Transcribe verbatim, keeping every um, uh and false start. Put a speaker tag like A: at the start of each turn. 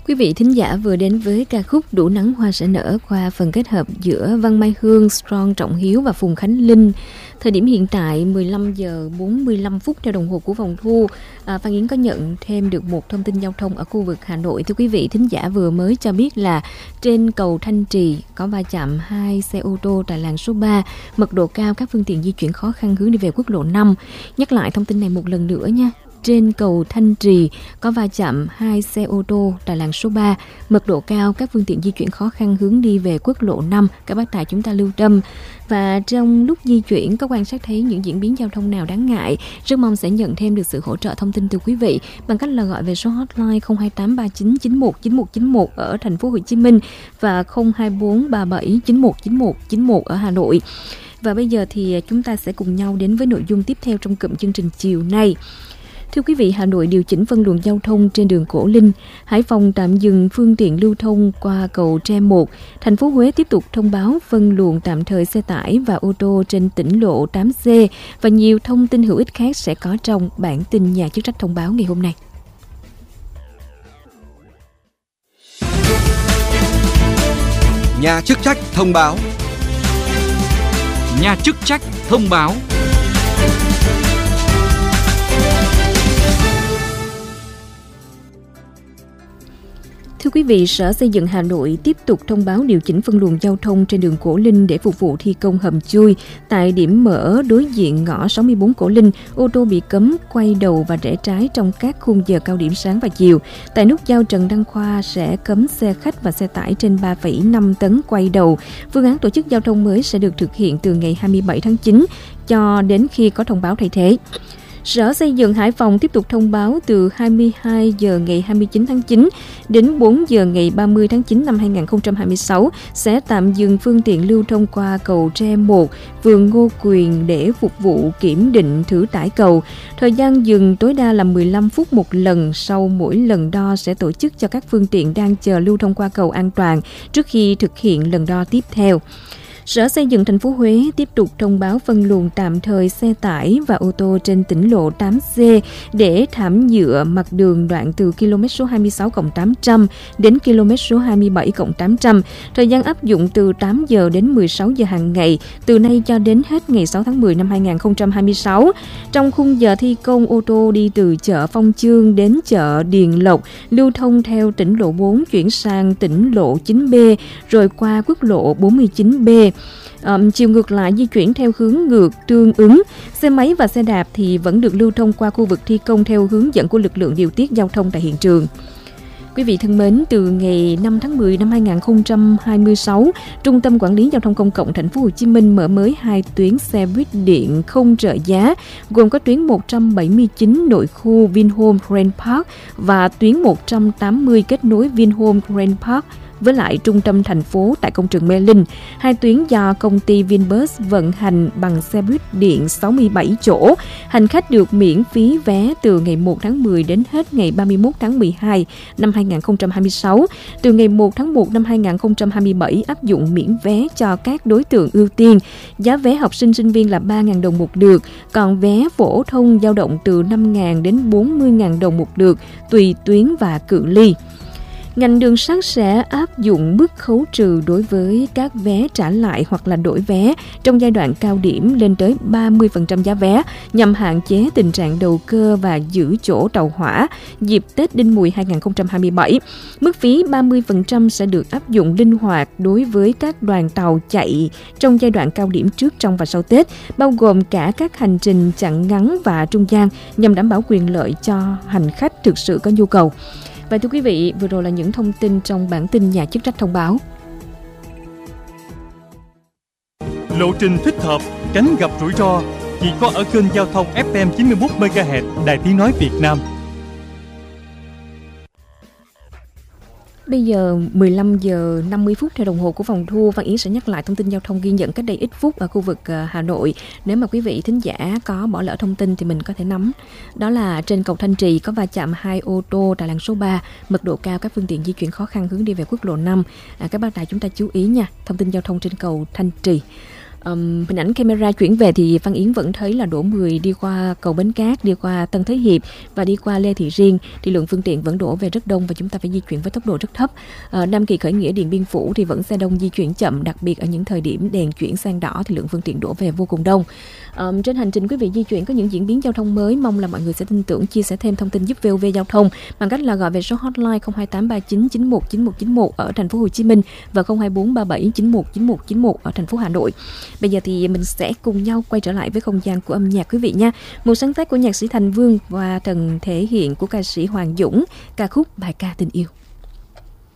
A: Quý vị thính giả vừa đến với ca khúc Đủ nắng hoa sẽ nở qua phần kết hợp giữa Văn Mai Hương, Strong Trọng Hiếu và Phùng Khánh Linh. Thời điểm hiện tại mười lăm giờ bốn mươi lăm phút theo đồng hồ của phòng thu. À, Phan Yến có nhận thêm được một thông tin giao thông ở khu vực Hà Nội. Thưa quý vị thính giả vừa mới cho biết là trên cầu Thanh Trì có va chạm hai xe ô tô tại làn số ba, mật độ cao, các phương tiện di chuyển khó khăn hướng đi về quốc lộ năm. Nhắc lại thông tin này một lần nữa nha. Trên cầu Thanh Trì có va chạm hai xe ô tô tại làn số ba, mật độ cao, các phương tiện di chuyển khó khăn hướng đi về quốc lộ năm. Các bác tài chúng ta lưu tâm. Và trong lúc di chuyển có quan sát thấy những diễn biến giao thông nào đáng ngại, rất mong sẽ nhận thêm được sự hỗ trợ thông tin từ quý vị bằng cách là gọi về số hotline không hai tám ba chín chín một chín một chín một ở thành phố Hồ Chí Minh và không hai bốn ba bảy chín một chín một chín một ở Hà Nội. Và bây giờ thì chúng ta sẽ cùng nhau đến với nội dung tiếp theo trong cụm chương trình chiều nay. Thưa quý vị, Hà Nội điều chỉnh phân luồng giao thông trên đường Cổ Linh, Hải Phòng tạm dừng phương tiện lưu thông qua cầu Tre một, thành phố Huế tiếp tục thông báo phân luồng tạm thời xe tải và ô tô trên tỉnh lộ tám C và nhiều thông tin hữu ích khác sẽ có trong bản tin nhà chức trách thông báo ngày hôm nay.
B: Nhà chức trách thông báo.
C: Nhà chức trách thông báo.
A: Thưa quý vị, Sở Xây dựng Hà Nội tiếp tục thông báo điều chỉnh phân luồng giao thông trên đường Cổ Linh để phục vụ thi công hầm chui. Tại điểm mở đối diện ngõ sáu mươi bốn Cổ Linh, ô tô bị cấm quay đầu và rẽ trái trong các khung giờ cao điểm sáng và chiều. Tại nút giao Trần Đăng Khoa sẽ cấm xe khách và xe tải trên ba phẩy năm tấn quay đầu. Phương án tổ chức giao thông mới sẽ được thực hiện từ ngày hai mươi bảy tháng chín cho đến khi có thông báo thay thế. Sở Xây dựng Hải Phòng tiếp tục thông báo từ hai mươi hai giờ ngày hai mươi chín tháng chín đến bốn giờ ngày ba mươi tháng chín năm hai nghìn không trăm hai mươi sáu sẽ tạm dừng phương tiện lưu thông qua cầu Tre một, phường Ngô Quyền để phục vụ kiểm định thử tải cầu. Thời gian dừng tối đa là mười lăm phút một lần, sau mỗi lần đo sẽ tổ chức cho các phương tiện đang chờ lưu thông qua cầu an toàn trước khi thực hiện lần đo tiếp theo. Sở Xây dựng thành phố Huế tiếp tục thông báo phân luồng tạm thời xe tải và ô tô trên tỉnh lộ tám C để thảm nhựa mặt đường đoạn từ km số hai mươi sáu cộng tám trăm đến km số hai mươi bảy cộng tám trăm. Thời gian áp dụng từ tám giờ đến mười sáu giờ hàng ngày, từ nay cho đến hết ngày sáu tháng mười năm hai nghìn không trăm hai mươi sáu. Trong khung giờ thi công, ô tô đi từ chợ Phong Chương đến chợ Điền Lộc lưu thông theo tỉnh lộ bốn chuyển sang tỉnh lộ chín B rồi qua quốc lộ bốn mươi chín B. Um, chiều ngược lại di chuyển theo hướng ngược tương ứng. Xe máy và xe đạp thì vẫn được lưu thông qua khu vực thi công theo hướng dẫn của lực lượng điều tiết giao thông tại hiện trường. Quý vị thân mến, từ ngày năm tháng mười năm hai nghìn không trăm hai mươi sáu, Trung tâm Quản lý Giao thông Công cộng Thành phố Hồ Chí Minh mở mới hai tuyến xe buýt điện không trợ giá, gồm có tuyến một trăm bảy mươi chín nội khu Vinhome Grand Park và tuyến một trăm tám mươi kết nối Vinhome Grand Park với lại trung tâm thành phố tại công trường Mê Linh. Hai tuyến do công ty Vinbus vận hành bằng xe buýt điện sáu mươi bảy chỗ. Hành khách được miễn phí vé từ ngày một tháng mười đến hết ngày ba mươi mốt tháng mười hai năm hai nghìn không trăm hai mươi sáu. Từ ngày một tháng một năm hai nghìn không trăm hai mươi bảy áp dụng miễn vé cho các đối tượng ưu tiên. Giá vé học sinh sinh viên là ba nghìn đồng một lượt, còn vé phổ thông dao động từ năm nghìn đến bốn mươi nghìn đồng một lượt, tùy tuyến và cự ly. Ngành đường sắt sẽ áp dụng mức khấu trừ đối với các vé trả lại hoặc là đổi vé trong giai đoạn cao điểm lên tới ba mươi phần trăm giá vé nhằm hạn chế tình trạng đầu cơ và giữ chỗ tàu hỏa dịp Tết Đinh Mùi hai nghìn không trăm hai mươi bảy. Mức phí ba mươi phần trăm sẽ được áp dụng linh hoạt đối với các đoàn tàu chạy trong giai đoạn cao điểm trước, trong và sau Tết, bao gồm cả các hành trình chặng ngắn và trung gian nhằm đảm bảo quyền lợi cho hành khách thực sự có nhu cầu. Và thưa quý vị, vừa rồi là những thông tin trong bản tin nhà chức trách thông báo.
D: Lộ trình thích hợp, tránh gặp rủi ro chỉ có ở kênh giao thông ép em chín mươi mốt mê ga héc Đài Tiếng nói Việt Nam.
A: Bây giờ mười lăm giờ năm mươi phút theo đồng hồ của phòng thu. Văn Yến sẽ nhắc lại thông tin giao thông ghi nhận cách đây ít phút ở khu vực Hà Nội. Nếu mà quý vị thính giả có bỏ lỡ thông tin thì mình có thể nắm. Đó là trên cầu Thanh Trì có va chạm hai ô tô tại làn số ba, mật độ cao, các phương tiện di chuyển khó khăn hướng đi về quốc lộ năm. À, các bác tài chúng ta chú ý nha, thông tin giao thông trên cầu Thanh Trì. Um, hình ảnh camera chuyển về thì Văn Yến vẫn thấy là đổ mười đi qua cầu Bến Cát, đi qua Tân Thới Hiệp và đi qua Lê Thị Riêng thì lượng phương tiện vẫn đổ về rất đông và chúng ta phải di chuyển với tốc độ rất thấp. Uh, Nam Kỳ Khởi Nghĩa, Điện Biên Phủ thì vẫn xe đông di chuyển chậm, đặc biệt ở những thời điểm đèn chuyển sang đỏ thì lượng phương tiện đổ về vô cùng đông. Um, trên hành trình quý vị di chuyển có những diễn biến giao thông mới, mong là mọi người sẽ tin tưởng chia sẻ thêm thông tin giúp vê o vê Giao thông bằng cách là gọi về số hotline không hai tám ba chín chín một chín một chín một ở thành phố Hồ Chí Minh và không hai bốn ba bảy chín một chín một chín một ở thành phố Hà Nội. Bây giờ thì mình sẽ cùng nhau quay trở lại với không gian của âm nhạc quý vị nha. Một sáng tác của nhạc sĩ Thành Vương và Trần thể hiện của ca sĩ Hoàng Dũng, ca khúc Bài ca tình yêu.